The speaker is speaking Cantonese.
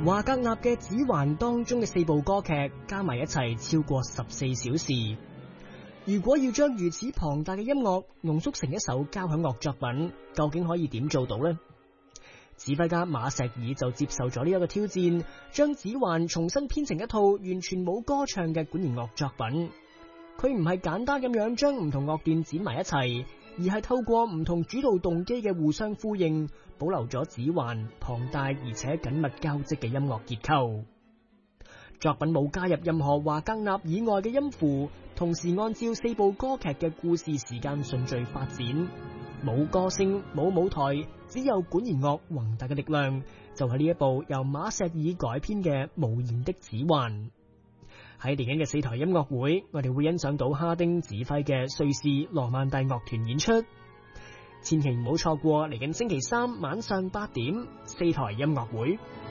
華格納嘅《指環》當中嘅4部歌劇加埋一齊超過14小時。如果要將如此龐大嘅音樂濃縮成一首交響樂作品，究竟可以點做到呢？指揮家馬錫爾就接受咗呢一個挑戰，將《指環》重新編成一套完全冇歌唱嘅管弦樂作品。佢唔係簡單咁樣將唔同樂段剪埋一齊，而係透過唔同主導動機嘅互相呼應，保留咗《指環》龐大而且緊密交織嘅音樂結構。作品冇加入任何華格納以外嘅音符，同時按照4部歌劇嘅故事時間順序發展，冇歌聲，冇舞台，只有管弦樂宏大嘅力量，就係呢一部由馬錫爾改編嘅無言的指環。喺嚟緊嘅4台音樂會，我哋會欣賞到哈丁指揮嘅瑞士羅曼蒂樂團演出，千祈唔好錯過嚟緊星期3晚上8點4台音樂會。